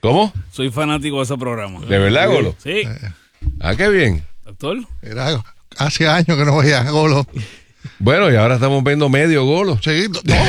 ¿Cómo? Soy fanático de ese programa. ¿De verdad, Golo? Sí. Ah, qué bien. Doctor. Era, hace años que no veía Golo. Bueno, y ahora estamos viendo medio Golo. Sí,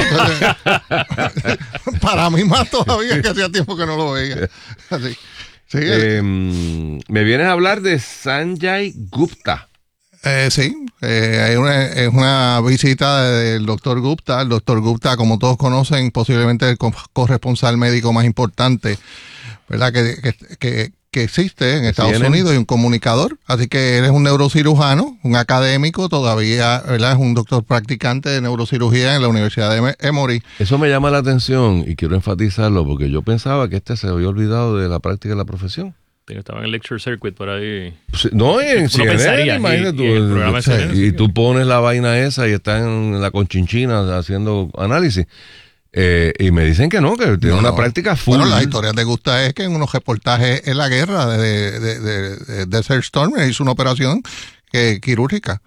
para mí más todavía, que hacía tiempo que no lo veía. Así. Sí, me vienes a hablar de Sanjay Gupta. Sí, es una visita del doctor Gupta. El doctor Gupta, como todos conocen, posiblemente el corresponsal médico más importante, ¿verdad? Que existe en Estados Unidos, y un comunicador. Así que él es un neurocirujano, un académico, todavía, ¿verdad? Es un doctor practicante de neurocirugía en la Universidad de Emory. Eso me llama la atención y quiero enfatizarlo porque yo pensaba que se había olvidado de la práctica de la profesión. Estaba en el lecture circuit por ahí. No, en CNN, imagínate tú. Y tú pones la vaina esa y está en la Conchinchina haciendo análisis. Y me dicen que no, que tiene una práctica full. Bueno, la historia de Gupta es que en unos reportajes en la guerra de Desert Storm hizo una operación quirúrgica.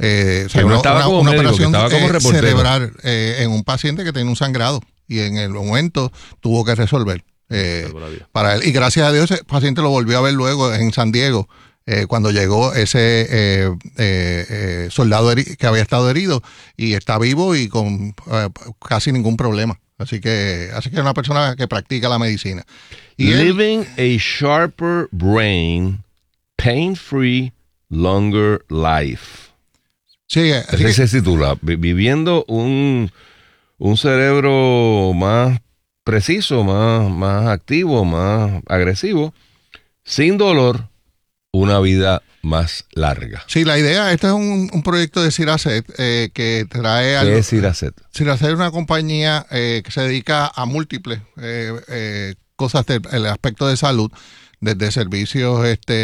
Una operación cerebral en un paciente que tenía un sangrado y en el momento tuvo que resolver. Para él, y gracias a Dios ese paciente lo volvió a ver luego en San Diego cuando llegó ese soldado que había estado herido y está vivo y con casi ningún problema, así que es una persona que practica la medicina. Y Living a sharper brain, pain-free, longer life. Sí, ese se titula, viviendo un cerebro más preciso, más activo, más agresivo, sin dolor, una vida más larga. Sí, la idea, este es un proyecto de Ciracet que trae algo. ¿Qué es Ciracet? Ciracet es una compañía que se dedica a múltiples cosas del aspecto de salud, desde servicios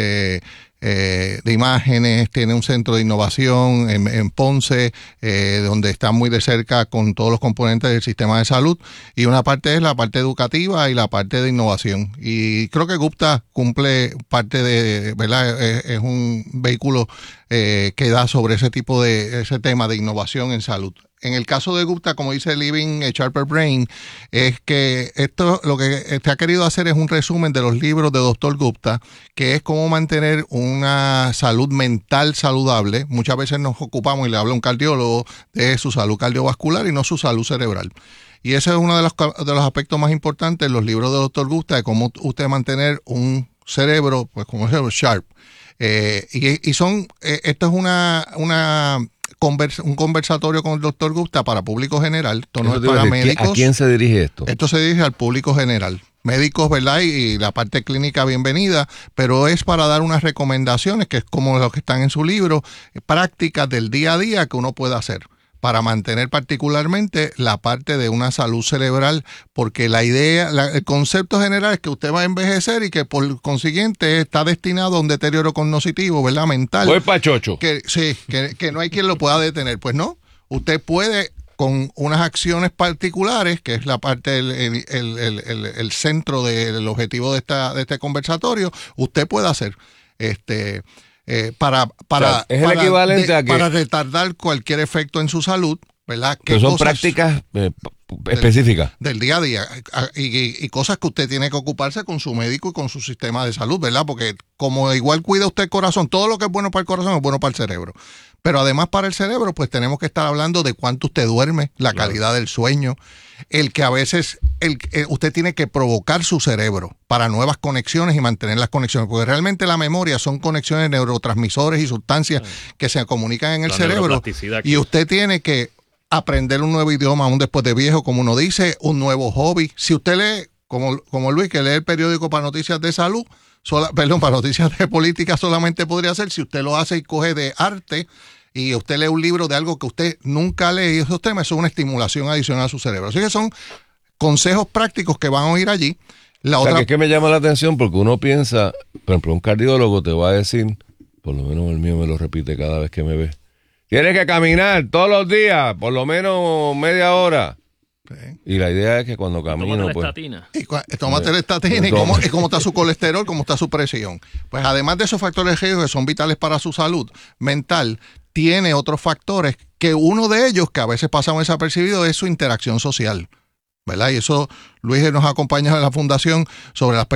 de imágenes, tiene un centro de innovación en Ponce, donde está muy de cerca con todos los componentes del sistema de salud, y una parte es la parte educativa y la parte de innovación. Y creo que Gupta cumple parte de, ¿verdad? Es un vehículo que da sobre ese tema de innovación en salud. En el caso de Gupta, como dice Living a Sharper Brain, es que esto lo que se ha querido hacer es un resumen de los libros de Dr. Gupta, que es cómo mantener una salud mental saludable. Muchas veces nos ocupamos, y le habla un cardiólogo, de su salud cardiovascular y no su salud cerebral. Y ese es uno de los aspectos más importantes en los libros de Dr. Gupta, de cómo usted mantener un cerebro, pues como se llama, sharp. Esto es un conversatorio con el doctor Gupta para público general. Esto no es para médicos. ¿A quién se dirige esto? Esto se dirige al público general. Médicos, ¿verdad? Y la parte clínica bienvenida, pero es para dar unas recomendaciones, que es como lo que están en su libro, prácticas del día a día que uno puede hacer para mantener particularmente la parte de una salud cerebral, porque la idea, el concepto general es que usted va a envejecer y que por consiguiente está destinado a un deterioro cognitivo, ¿verdad? Mental. Voy pa' chocho. Que no hay quien lo pueda detener. Pues no, usted puede, con unas acciones particulares, que es la parte, el centro del objetivo de este conversatorio, usted puede hacer para retardar cualquier efecto en su salud, ¿verdad? Que son prácticas específicas del día a día y cosas que usted tiene que ocuparse con su médico y con su sistema de salud, ¿verdad? Porque como igual cuida usted el corazón, todo lo que es bueno para el corazón es bueno para el cerebro. Pero además para el cerebro, pues tenemos que estar hablando de cuánto usted duerme, la calidad del sueño, el que a veces usted tiene que provocar su cerebro para nuevas conexiones y mantener las conexiones, porque realmente la memoria son conexiones de neurotransmisores y sustancias que se comunican en el cerebro, y usted tiene que aprender un nuevo idioma aún después de viejo, como uno dice, un nuevo hobby. Si usted lee, como Luis, que lee el periódico para noticias de salud, para noticias de política solamente podría ser si usted lo hace y coge de arte, y usted lee un libro de algo que usted nunca lee, y esos temas son una estimulación adicional a su cerebro. Así que son consejos prácticos que van a oír allí. Que es que me llama la atención porque uno piensa, por ejemplo, un cardiólogo te va a decir, por lo menos el mío me lo repite cada vez que me ve, tienes que caminar todos los días, por lo menos media hora. Sí. Y la idea es que cuando camino, pues... Tómate la estatina y cómo está su colesterol, cómo está su presión. Pues además de esos factores de riesgo que son vitales para su salud mental, tiene otros factores, que uno de ellos, que a veces pasamos desapercibido, es su interacción social, ¿verdad? Y eso Luis nos acompaña en la fundación sobre el aspecto